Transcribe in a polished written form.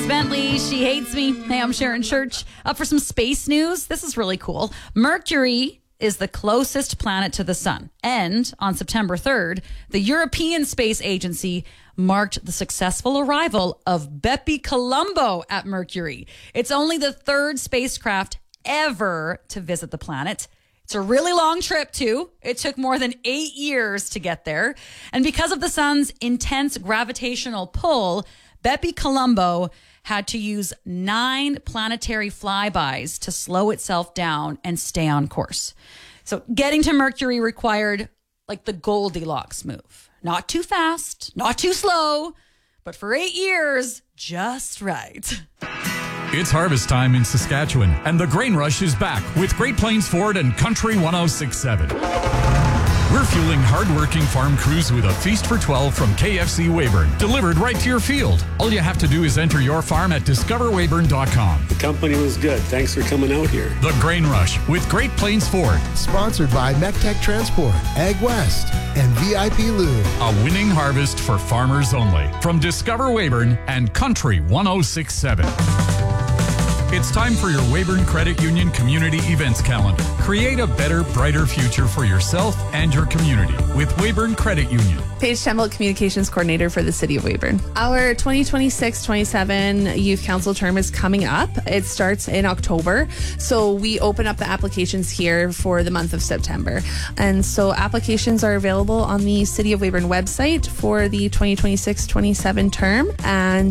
Alex Bentley, She Hates Me. Hey, I'm Sharon Church. Up for some space news. This is really cool. Mercury is the closest planet to the sun. And on September 3rd, the European Space Agency marked the successful arrival of Bepi Colombo at Mercury. It's only the third spacecraft ever to visit the planet. It's a really long trip, too. It took more than 8 years to get there. And because of the sun's intense gravitational pull, Bepi Colombo had to use 9 planetary flybys to slow itself down and stay on course. So getting to Mercury required like the Goldilocks move. Not too fast, not too slow, but for 8 years, just right. It's harvest time in Saskatchewan, and the grain rush is back with Great Plains Ford and Country 1067. We're fueling hardworking farm crews with a feast for 12 from KFC Weyburn, delivered right to your field. All you have to do is enter your farm at discoverweyburn.com. The company was good. Thanks for coming out here. The Grain Rush with Great Plains Ford. Sponsored by MechTech Transport, Ag West, and VIP Lube. A winning harvest for farmers only. From Discover Weyburn and Country 1067. It's time for your Weyburn Credit Union Community Events Calendar. Create a better, brighter future for yourself and your community with Weyburn Credit Union. Paige Temple, Communications Coordinator for the City of Weyburn. Our 2026-27 Youth Council term is coming up. It starts in October. So we open up the applications here for the month of September. And so applications are available on the City of Weyburn website for the 2026-27 term. And